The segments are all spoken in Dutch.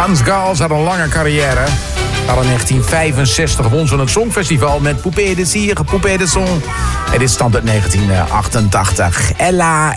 Hans Gals had een lange carrière. Al in 1965 won ze het Songfestival met Poupée de Cire, Poupée de Son. En dit stamt uit 1988. Ella,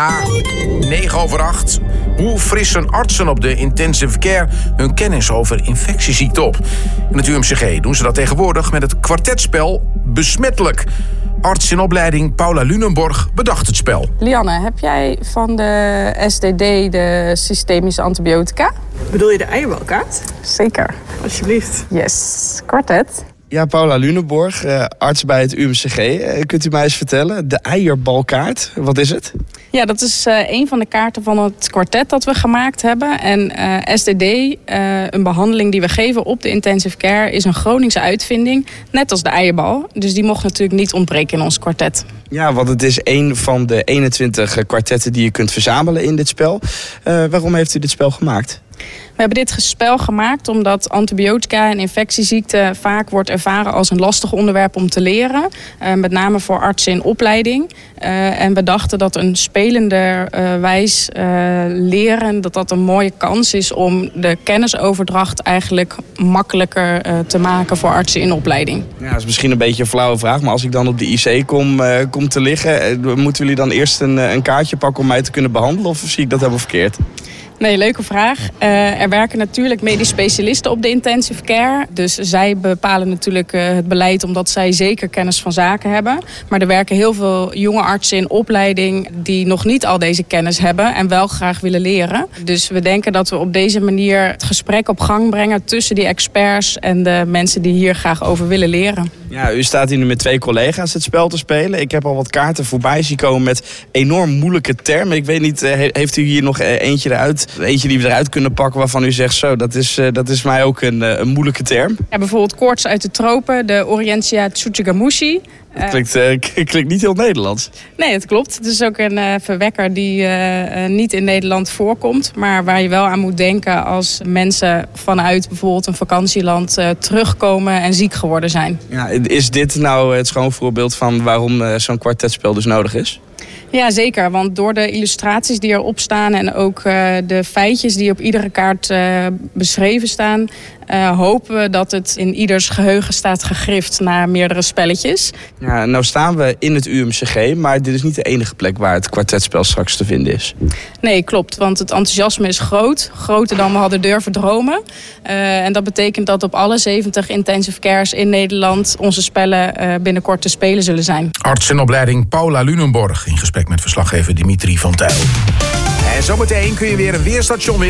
9:08. Hoe frissen artsen op de intensive care hun kennis over infectieziekten op? In het UMCG doen ze dat tegenwoordig met het kwartetspel Besmettelijk. Arts in opleiding Paula Lunenborg bedacht het spel. Lianne, heb jij van de SDD de systemische antibiotica? Bedoel je de eierbalkaart? Zeker. Alsjeblieft. Yes, kwartet. Ja, Paula Lunenborg, arts bij het UMCG. Kunt u mij eens vertellen, de eierbalkaart, wat is het? Ja, dat is een van de kaarten van het kwartet dat we gemaakt hebben. En SDD, een behandeling die we geven op de intensive care, is een Groningse uitvinding. Net als de eierbal. Dus die mocht natuurlijk niet ontbreken in ons kwartet. Ja, want het is een van de 21 kwartetten die je kunt verzamelen in dit spel. Waarom heeft u dit spel gemaakt? We hebben dit spel gemaakt omdat antibiotica en infectieziekten vaak wordt ervaren als een lastig onderwerp om te leren. Met name voor artsen in opleiding. En we dachten dat een spelende wijs leren, dat een mooie kans is om de kennisoverdracht eigenlijk makkelijker te maken voor artsen in opleiding. Ja, dat is misschien een beetje een flauwe vraag, maar als ik dan op de IC kom te liggen, moeten jullie dan eerst een kaartje pakken om mij te kunnen behandelen, of zie ik dat helemaal verkeerd? Nee, leuke vraag. Er werken natuurlijk medisch specialisten op de intensive care. Dus zij bepalen natuurlijk het beleid omdat zij zeker kennis van zaken hebben. Maar er werken heel veel jonge artsen in opleiding die nog niet al deze kennis hebben en wel graag willen leren. Dus we denken dat we op deze manier het gesprek op gang brengen tussen die experts en de mensen die hier graag over willen leren. Ja, u staat hier nu met 2 collega's het spel te spelen. Ik heb al wat kaarten voorbij zien komen met enorm moeilijke termen. Ik weet niet, heeft u hier nog eentje die we eruit kunnen pakken waarvan u zegt, zo, dat is mij ook een moeilijke term? Ja, bijvoorbeeld koorts uit de tropen, de Orientia Tsuchigamushi. Dat klinkt niet heel Nederlands. Nee, het klopt. Het is ook een verwekker die niet in Nederland voorkomt. Maar waar je wel aan moet denken als mensen vanuit bijvoorbeeld een vakantieland terugkomen en ziek geworden zijn. Ja, is dit nou het schoon voorbeeld van waarom zo'n kwartetspel dus nodig is? Ja, zeker. Want door de illustraties die erop staan en ook de feitjes die op iedere kaart beschreven staan, hopen we dat het in ieders geheugen staat gegrift na meerdere spelletjes. Ja, nou staan we in het UMCG, maar dit is niet de enige plek waar het kwartetspel straks te vinden is. Nee, klopt. Want het enthousiasme is groot. Groter dan we hadden durven dromen. En dat betekent dat op alle 70 intensive cares in Nederland onze spellen binnenkort te spelen zullen zijn. Arts in opleiding Paula Lunenborg in gesprek met verslaggever Dimitri van Tuyl. En zometeen kun je weer een weerstation winnen.